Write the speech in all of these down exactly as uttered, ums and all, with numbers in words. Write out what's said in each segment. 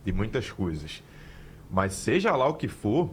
de muitas coisas. Mas seja lá o que for,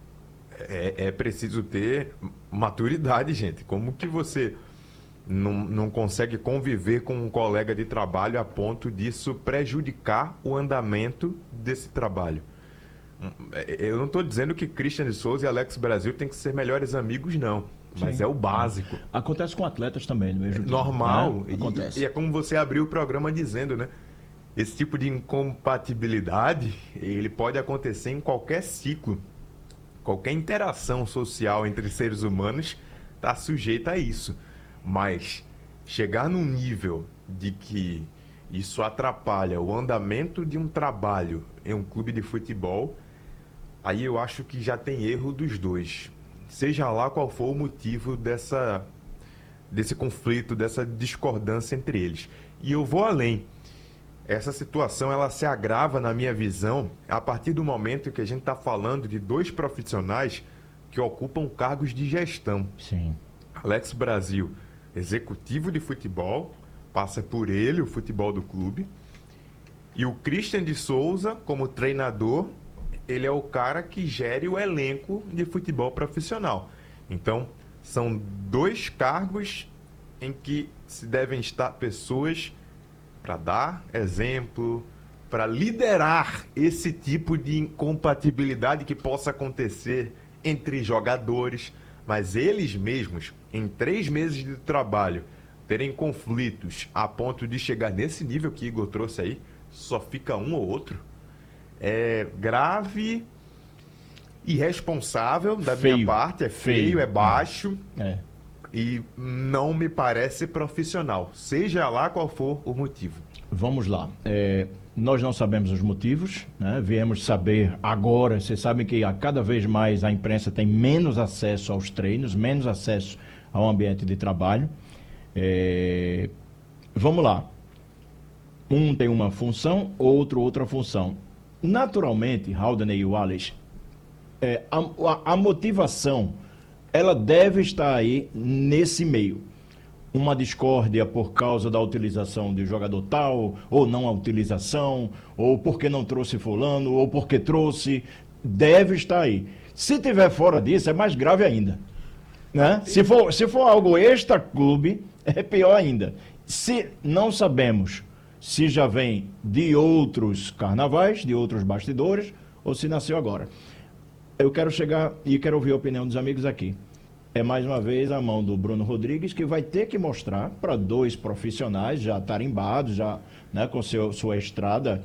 é, é preciso ter maturidade, gente. Como que você não, não consegue conviver com um colega de trabalho a ponto disso prejudicar o andamento desse trabalho? Eu não estou dizendo que Christian de Souza e Alex Brasil têm que ser melhores amigos, não. Mas Sim. é o básico. Acontece com atletas também, no mesmo É time, normal. né? Acontece. E, e é como você abriu o programa dizendo, né? Esse tipo de incompatibilidade, ele pode acontecer em qualquer ciclo. Qualquer interação social entre seres humanos está sujeita a isso. Mas chegar num nível de que isso atrapalha o andamento de um trabalho em um clube de futebol, aí eu acho que já tem erro dos dois. Seja lá qual for o motivo dessa, desse conflito, dessa discordância entre eles. E eu vou além. Essa situação ela se agrava, na minha visão, a partir do momento que a gente está falando de dois profissionais que ocupam cargos de gestão. Sim. Alex Brasil, executivo de futebol, passa por ele o futebol do clube. E o Christian de Souza, como treinador, ele é o cara que gere o elenco de futebol profissional. Então, são dois cargos em que se devem estar pessoas para dar exemplo, para liderar esse tipo de incompatibilidade que possa acontecer entre jogadores, mas eles mesmos, em três meses de trabalho, terem conflitos a ponto de chegar nesse nível que Igor trouxe aí, só fica um ou outro. É grave, irresponsável da Feio. minha parte, é feio, Feio. é baixo É. e não me parece profissional, seja lá qual for o motivo. Vamos lá. É, nós não sabemos os motivos, né? Viemos saber agora. Vocês sabem que a cada vez mais a imprensa tem menos acesso aos treinos, menos acesso ao ambiente de trabalho. É, vamos lá. Um tem uma função, outro outra função. Naturalmente, Haldane e Wallace, é, a, a, a motivação ela deve estar aí nesse meio. Uma discórdia por causa da utilização de jogador tal, ou não a utilização, ou porque não trouxe fulano, ou porque trouxe, deve estar aí. Se tiver fora disso, é mais grave ainda. Né? Se for, se for algo extra-clube, é pior ainda. Se não sabemos se já vem de outros carnavais, de outros bastidores, ou se nasceu agora. Eu quero chegar e quero ouvir a opinião dos amigos aqui. É mais uma vez a mão do Bruno Rodrigues, que vai ter que mostrar para dois profissionais já tarimbados, já, né, com seu, sua estrada,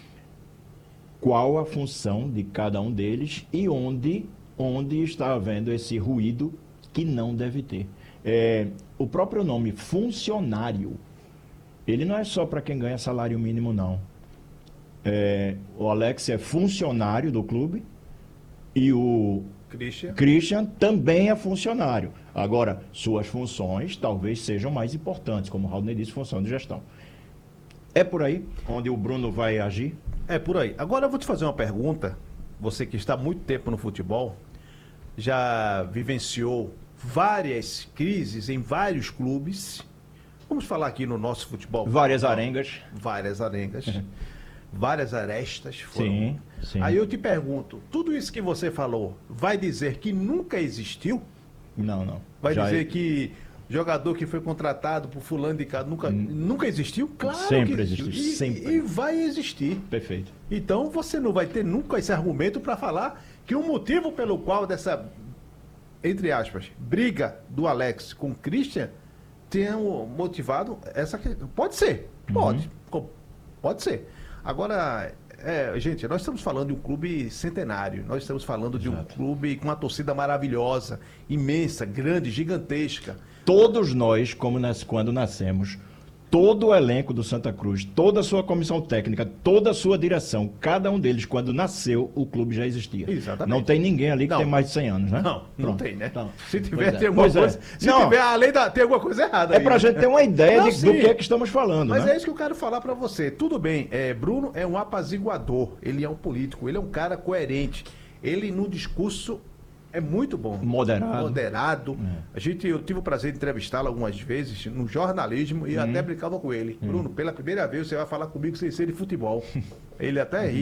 qual a função de cada um deles e onde, onde está havendo esse ruído que não deve ter. É, o próprio nome funcionário, ele não é só para quem ganha salário mínimo, não. É, o Alex é funcionário do clube e o Christian. Christian também é funcionário. Agora, suas funções talvez sejam mais importantes, como o Raul disse, função de gestão. É por aí onde o Bruno vai agir? É por aí. Agora eu vou te fazer uma pergunta. Você que está há muito tempo no futebol, já vivenciou várias crises em vários clubes. Vamos falar aqui no nosso futebol. Várias arengas. Várias arengas. Várias arestas foram. Sim, sim. Aí eu te pergunto, tudo isso que você falou, vai dizer que nunca existiu? Não, não. Vai Já dizer é- que jogador que foi contratado por fulano de cá nunca, nunca existiu? Claro Sempre que existiu. existiu, E, sempre. e vai existir. Perfeito. Então você não vai ter nunca esse argumento para falar que o motivo pelo qual dessa, entre aspas, briga do Alex com o Christian tenha motivado essa questão. Pode ser, pode, Uhum. pode ser. Agora, é, gente, nós estamos falando de um clube centenário, nós estamos falando de um Exato. clube com uma torcida maravilhosa, imensa, grande, gigantesca. Todos nós, como nas, quando nascemos, todo o elenco do Santa Cruz, toda a sua comissão técnica, toda a sua direção, cada um deles, quando nasceu, o clube já existia. Exatamente. Não tem ninguém ali que Não. tem mais de cem anos, né? Não, não Pronto. tem, né? Então, Se tiver, pois é. tem alguma Pois é. coisa. Se Não, tiver, além da. Tem alguma coisa errada é aí. pra né? gente ter uma ideia Não, de- do sim. que é que estamos falando, Mas né? é isso que eu quero falar pra você. Tudo bem, é, Bruno é um apaziguador, ele é um político, ele é um cara coerente. Ele, no discurso, é muito bom. Moderado. Moderado. É. A gente, eu tive o prazer de entrevistá-lo algumas vezes no jornalismo e até brincava com ele. Bruno, pela primeira vez você vai falar comigo sem ser de futebol. Ele até ri.